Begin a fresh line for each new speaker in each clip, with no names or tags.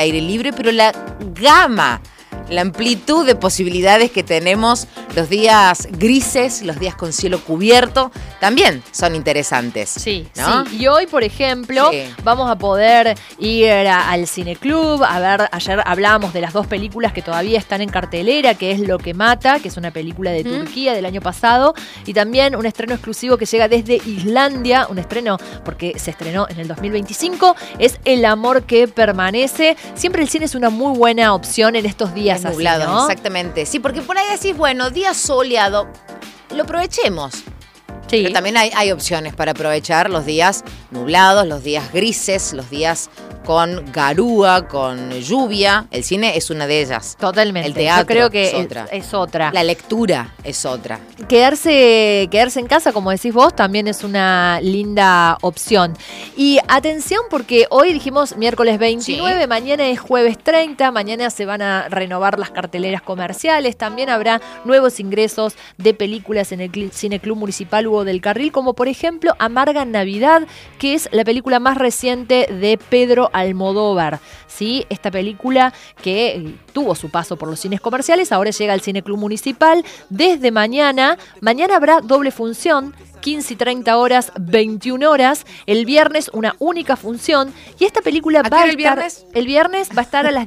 aire libre, pero la gama, la amplitud de posibilidades que tenemos, los días grises, los días con cielo cubierto, también son interesantes.
Sí,
¿no?
sí. Y hoy, por ejemplo, vamos a poder ir al cineclub. A ver, ayer hablábamos de las dos películas que todavía están en cartelera, que es Lo que mata, que es una película de Turquía del año pasado, y también un estreno exclusivo que llega desde Islandia, un estreno porque se estrenó en el 2025, es El amor que permanece. Siempre el cine es una muy buena opción en estos días así,
nublado,
¿no?
exactamente. Sí, porque por ahí decís, bueno, día soleado, lo aprovechemos.
Sí.
Pero también hay opciones para aprovechar los días nublados, los días grises, los días con garúa, con lluvia. El cine es una de ellas.
Totalmente.
El teatro
yo creo que
es otra. La lectura es otra.
Quedarse en casa, como decís vos, también es una linda opción. Y atención, porque hoy dijimos miércoles 29, mañana es jueves 30, mañana se van a renovar las carteleras comerciales, también habrá nuevos ingresos de películas en el Cineclub Municipal Hugo del Carril, como por ejemplo Amarga Navidad, que es la película más reciente de Pedro Almodóvar. ¿Sí? Esta película que tuvo su paso por los cines comerciales, ahora llega al Cineclub Municipal desde mañana. Mañana habrá doble función, 15 y 30 horas, 21 horas. El viernes una única función. Y esta película va a estar... El viernes va a estar a las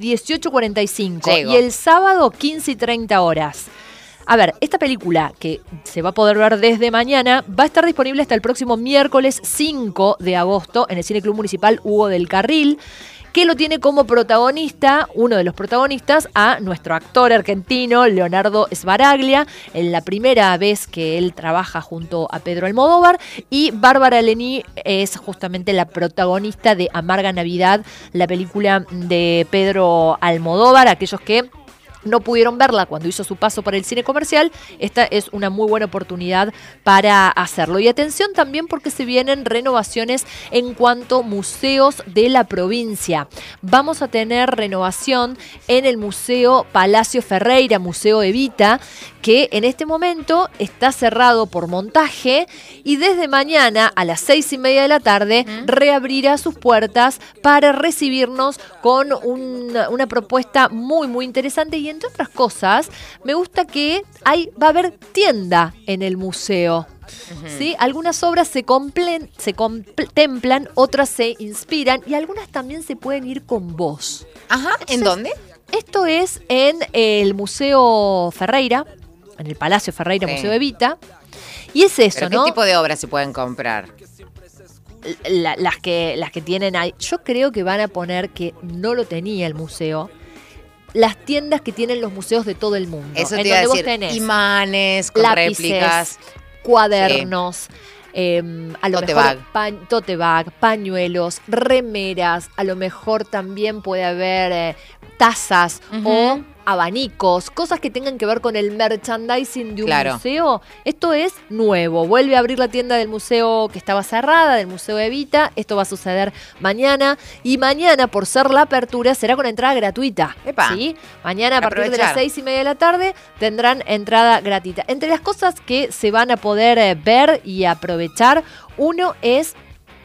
18:45. Y el sábado 15 y 30 horas. A ver, esta película que se va a poder ver desde mañana va a estar disponible hasta el próximo miércoles 5 de agosto en el Cineclub Municipal Hugo del Carril, que lo tiene como protagonista, uno de los protagonistas, a nuestro actor argentino Leonardo Sbaraglia, en la primera vez que él trabaja junto a Pedro Almodóvar, y Bárbara Lení es justamente la protagonista de Amarga Navidad, la película de Pedro Almodóvar. Aquellos que no pudieron verla cuando hizo su paso por el cine comercial, esta es una muy buena oportunidad para hacerlo. Y atención también porque se vienen renovaciones en cuanto a museos de la provincia. Vamos a tener renovación en el Museo Palacio Ferreira, Museo Evita, que en este momento está cerrado por montaje y desde mañana a las 6:30 de la tarde reabrirá sus puertas para recibirnos con una propuesta muy, muy interesante. Y entre otras cosas, me gusta que va a haber tienda en el museo. ¿Sí? Algunas obras se contemplan, otras se inspiran y algunas también se pueden ir con vos.
Ajá, ¿en dónde?
Esto es en el Museo Ferreira, en el Palacio Ferreira, Museo Evita. Y es eso,
¿pero
¿no?
qué tipo de obras se pueden comprar?
Las que tienen ahí. Yo creo que van a poner, que no lo tenía el museo, las tiendas que tienen los museos de todo el mundo.
Eso te iba a decir, imanes, con
lápices,
réplicas,
cuadernos, a lo
tote
mejor
bag.
Tote bag, pañuelos, remeras, a lo mejor también puede haber tazas o abanicos, cosas que tengan que ver con el merchandising de un museo. Esto es nuevo. Vuelve a abrir la tienda del museo que estaba cerrada, del Museo Evita. Esto va a suceder mañana. Y mañana, por ser la apertura, será con entrada gratuita. ¿Sí? Mañana, a partir de las 6:30 de la tarde, tendrán entrada gratuita. Entre las cosas que se van a poder ver y aprovechar, uno es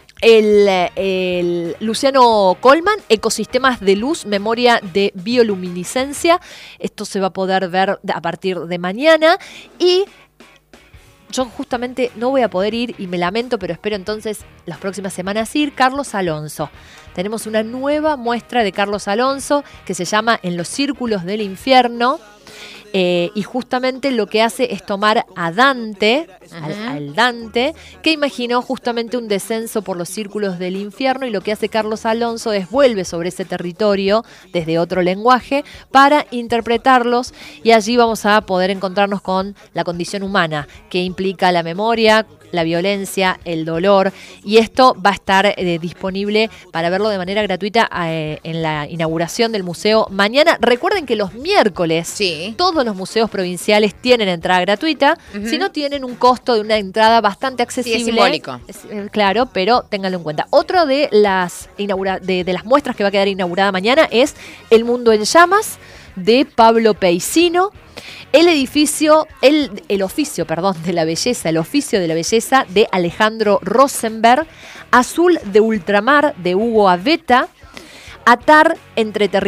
el Luciano Colman, Ecosistemas de Luz, Memoria de Bioluminiscencia. Esto se va a poder ver a partir de mañana. Y yo justamente no voy a poder ir y me lamento, pero espero entonces las próximas semanas ir. Carlos Alonso. Tenemos una nueva muestra de Carlos Alonso que se llama En los Círculos del Infierno. Y justamente lo que hace es tomar a Dante, al Dante, que imaginó justamente un descenso por los círculos del infierno, y lo que hace Carlos Alonso es vuelve sobre ese territorio desde otro lenguaje para interpretarlos, y allí vamos a poder encontrarnos con la condición humana que implica la memoria, la violencia, el dolor, y esto va a estar disponible para verlo de manera gratuita en la inauguración del museo mañana. Recuerden que los miércoles todos los museos provinciales tienen entrada gratuita, si no tienen un costo de una entrada bastante accesible.
Sí, es simbólico.
Claro, pero ténganlo en cuenta. Otro de las muestras que va a quedar inaugurada mañana es El Mundo en Llamas, de Pablo Peisino. El oficio de la belleza de Alejandro Rosenberg, Azul de Ultramar de Hugo Aveta, atar entre territorios.